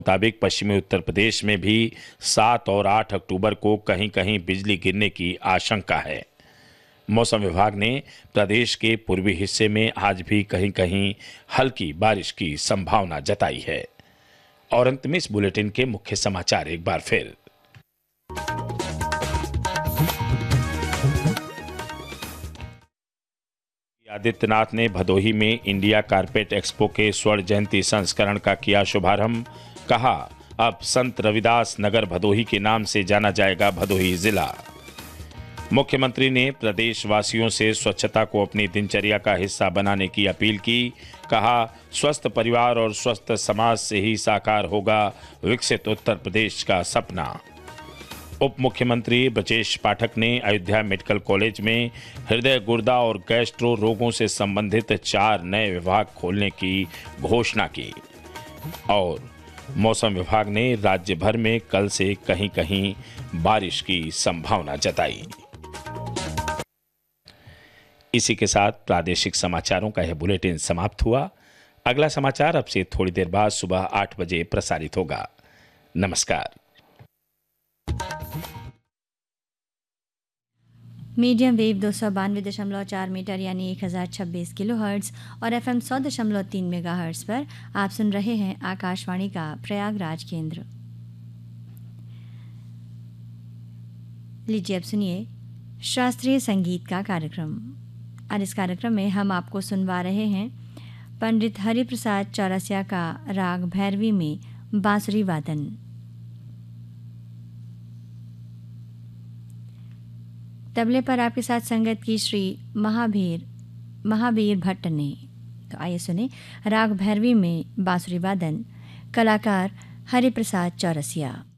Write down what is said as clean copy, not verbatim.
मुताबिक पश्चिमी उत्तर प्रदेश में भी 7 और 8 अक्टूबर को कहीं कहीं बिजली गिरने की आशंका है। मौसम विभाग ने प्रदेश के पूर्वी हिस्से में आज भी कहीं कहीं हल्की बारिश की संभावना जताई है। और अंत में इस बुलेटिन के मुख्य समाचार एक बार फिर। आदित्यनाथ ने भदोही में इंडिया कारपेट एक्सपो के स्वर्ण जयंती संस्करण का किया शुभारंभ। कहा, अब संत रविदास नगर भदोही के नाम से जाना जाएगा भदोही जिला। मुख्यमंत्री ने प्रदेशवासियों से स्वच्छता को अपनी दिनचर्या का हिस्सा बनाने की अपील की। कहा, स्वस्थ परिवार और स्वस्थ समाज से ही साकार होगा विकसित उत्तर प्रदेश का सपना। उप मुख्यमंत्री ब्रजेश पाठक ने अयोध्या मेडिकल कॉलेज में हृदय, गुर्दा और गैस्ट्रो रोगों से संबंधित 4 नए विभाग खोलने की घोषणा की। और मौसम विभाग ने राज्य भर में कल से कहीं कहीं बारिश की संभावना जताई। इसी के साथ प्रादेशिक समाचारों का यह बुलेटिन समाप्त हुआ। अगला समाचार अब से थोड़ी देर बाद सुबह 8 बजे प्रसारित होगा। नमस्कार। मीडियम वेव 292.4 मीटर यानी 1026 किलोहर्ट्ज़ और FM 100.3 मेगाहर्ट्ज़ पर आप सुन रहे हैं आकाशवाणी का प्रयागराज केंद्र। लीजिए अब सुनिए शास्त्रीय संगीत का कार्यक्रम। और इस कार्यक्रम में हम आपको सुनवा रहे हैं पंडित हरिप्रसाद चौरसिया का राग भैरवी में बांसुरी वादन। तबले पर आपके साथ संगत की श्री महावीर भट्ट ने। तो आइए सुने राग भैरवी में बांसुरी वादन, कलाकार हरिप्रसाद चौरसिया।